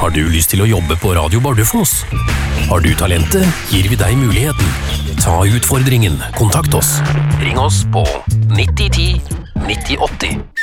Har du lyst til å jobbe på Radio Bardufoss? Har du talentet, gir vi deg muligheten. Ta utfordringen, kontakt oss. Ring oss på 9010 9080.